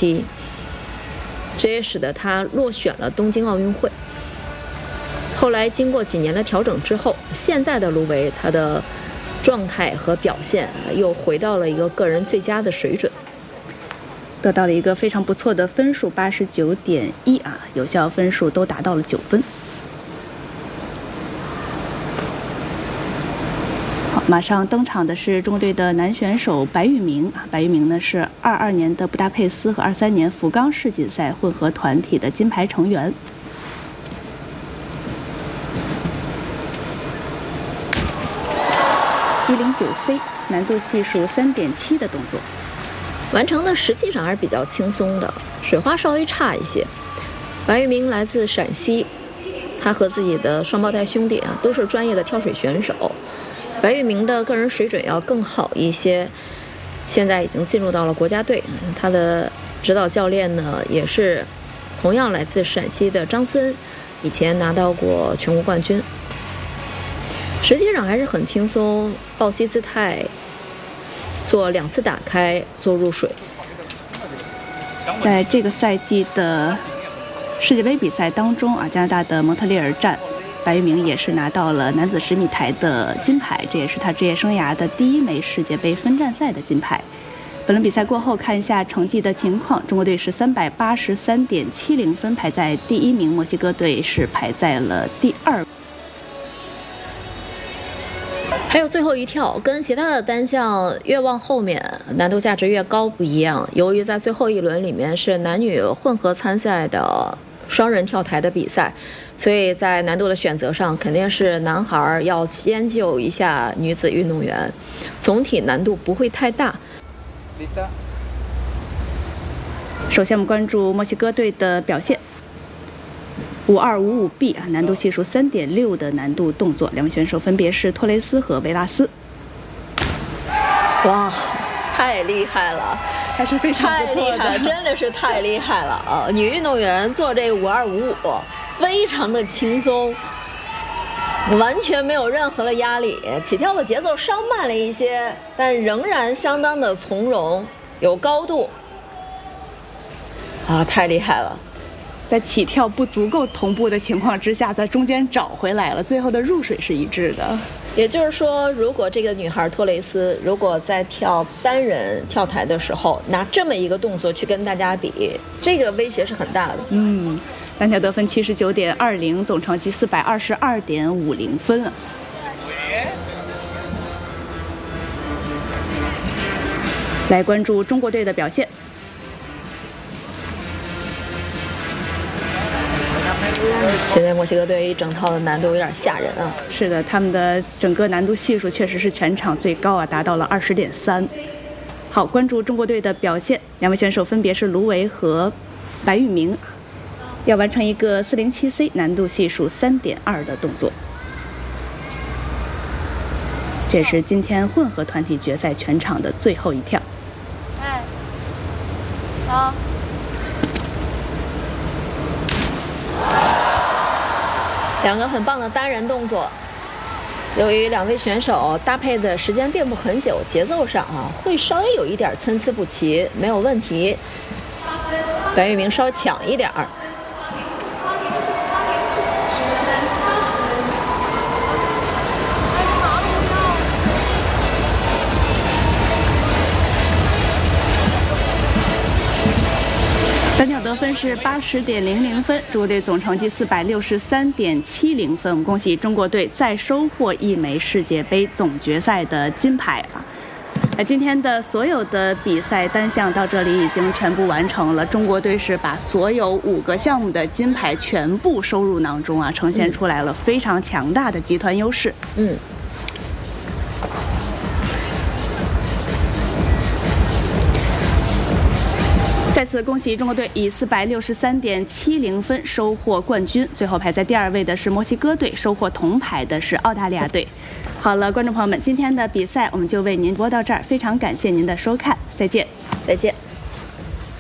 期，这也使得他落选了东京奥运会。后来经过几年的调整之后，现在的卢维他的状态和表现又回到了一个个人最佳的水准， 得到了一个非常不错的分数，89.1啊，有效分数都达到了9分。好，马上登场的是中国队的男选手白玉明啊，白玉明呢是22年的布达佩斯和23年福冈世锦赛混合团体的金牌成员。109C 难度系数3.7的动作， 完成的实际上还是比较轻松的，水花稍微差一些。白玉明来自陕西，他和自己的双胞胎兄弟啊都是专业的跳水选手。白玉明的个人水准要更好一些，现在已经进入到了国家队。他的指导教练呢也是同样来自陕西的张森，以前拿到过全国冠军。实际上还是很轻松，抱膝姿态，做2次打开，做入水。 在这个赛季的世界杯比赛当中啊，加拿大的蒙特利尔站，白玉明也是拿到了男子10米台的金牌，这也是他职业生涯的第1枚世界杯分站赛的金牌。本轮比赛过后，看一下成绩的情况，中国队是383.70分排在第1名，墨西哥队是排在了第2。 还有最后一跳，跟其他的单项越往后面难度价值越高不一样。由于在最后一轮里面是男女混合参赛的双人跳台的比赛，所以在难度的选择上肯定是男孩要迁就一下女子运动员，总体难度不会太大。 首先我们关注墨西哥队的表现。5255B 啊，难度系数3.6的难度动作，两位选手分别是托雷斯和维拉斯。 哇，太厉害了， 还是非常不错的， 太厉害，真的是太厉害了啊！女运动员做这个5255，非常的轻松，完全没有任何的压力，起跳的节奏稍慢了一些，但仍然相当的从容，有高度。啊，太厉害了！ 在起跳不足够同步的情况之下，在中间找回来了，最后的入水是一致的。 也就是说，如果这个女孩托雷斯如果在跳单人跳台的时候拿这么一个动作去跟大家比，这个威胁是很大的。 单挑得分79.20，总成绩422.50分啊。来关注中国队的表现。 现在墨西哥队一整套的难度有点吓人啊！ 是的，他们的整个难度系数确实是全场最高啊，达到了20.3。好，关注中国队的表现，两位选手分别是卢维和白玉明，要完成一个407C 难度系数3.2的动作。这是今天混合团体决赛全场的最后一跳。 好。两个很棒的单人动作，由于两位选手搭配的时间并不很久，节奏上会稍微有一点参差不齐，没有问题。白玉明稍强一点儿。 单挑得分是80.00分，中国队总成绩463.70分。我们恭喜中国队再收获1枚世界杯总决赛的金牌啊！今天的所有的比赛单项到这里已经全部完成了，中国队是把所有5个项目的金牌全部收入囊中啊，呈现出来了非常强大的集团优势。再次恭喜中国队以463.70分收获冠军，最后排在第2位的是墨西哥队，收获铜牌的是澳大利亚队。好了，观众朋友们，今天的比赛我们就为您播到这儿，非常感谢您的收看，再见。 再见。